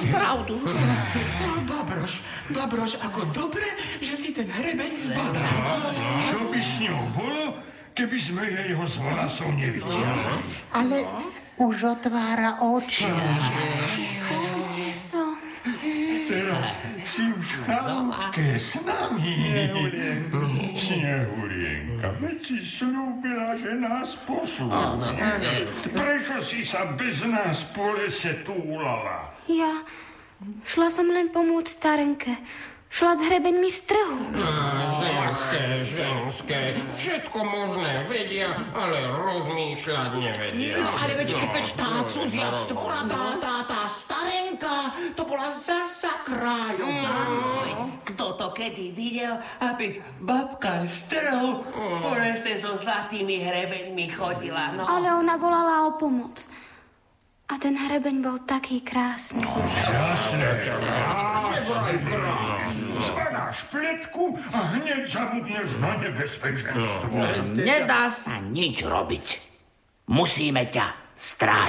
pravdu. Babroš, ako dobre, že si ten hrebeň zbadal. Čo by s ňou bolo, keby sme jej ho z vlasov nevideli? Ale už otvára oči. Teraz si už v chalúbke s nami. Snehulienka, veď si slúbila, že nás poslúcha. Prečo si sa bez nás po lese túlala? Ja šla som len pomôcť starenke. Šla s hrebeňmi z trhu. Ženské, všetko možné vedia, ale rozmýšľať nevedia. No ale veď tá cudzia stvora, tá starenka, to bola zasa kráľovná. Kto to kedy videl, aby babka z trhu po lese so zlatými hrebeňmi chodila, no? Ale ona volala o pomoc. A ten hrebeň bol taký krásny. Jasné. Zbadáš pletku a hneď zabudneš na nebezpečenstvo. Nedá sa nič robiť. Musíme ťa strážiť.